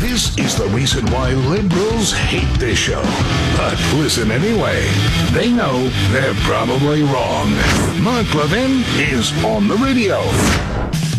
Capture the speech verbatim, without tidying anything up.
This is the reason why liberals hate this show. But listen anyway. They know they're probably wrong. Mark Levin is on the radio.